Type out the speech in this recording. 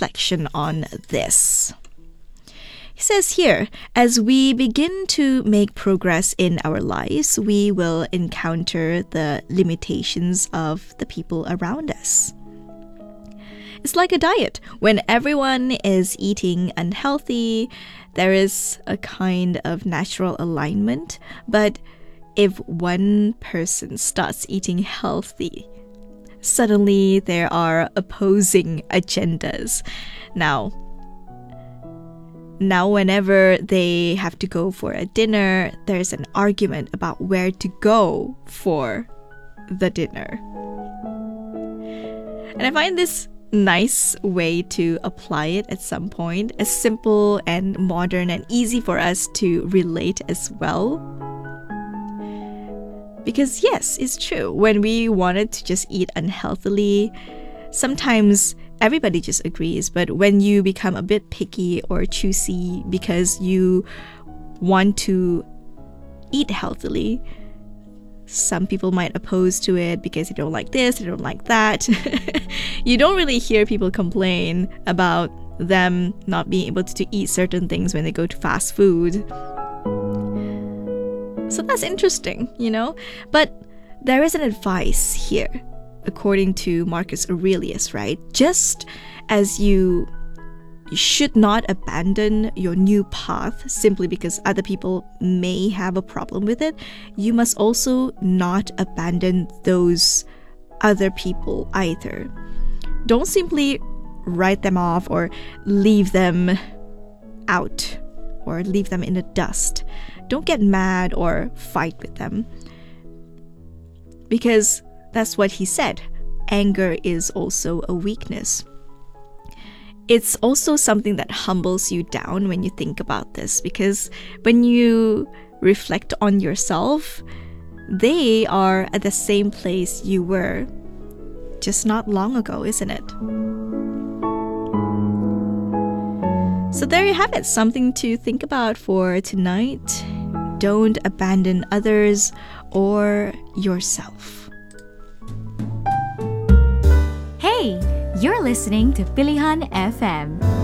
reflection on this. He says here, as we begin to make progress in our lives, we will encounter the limitations of the people around us. It's like a diet. When everyone is eating unhealthy, there is a kind of natural alignment. But if one person starts eating healthy, suddenly there are opposing agendas. Now, whenever they have to go for a dinner, there's an argument about where to go for the dinner. And I find this nice way to apply it at some point, as simple and modern and easy for us to relate as well. Because yes, it's true. When we wanted to just eat unhealthily, sometimes everybody just agrees. But when you become a bit picky or choosy because you want to eat healthily, some people might oppose to it because they don't like this, they don't like that. You don't really hear people complain about them not being able to eat certain things when they go to fast food. So that's interesting, But there is an advice here, according to Marcus Aurelius, right? Just as you should not abandon your new path simply because other people may have a problem with it, you must also not abandon those other people either. Don't simply write them off or leave them out or leave them in the dust. Don't get mad or fight with them. Because that's what he said. Anger is also a weakness. It's also something that humbles you down when you think about this, because when you reflect on yourself, they are at the same place you were just not long ago, isn't it? So there you have it, something to think about for tonight. Don't abandon others or yourself. Hey! You're listening to Pilihan FM.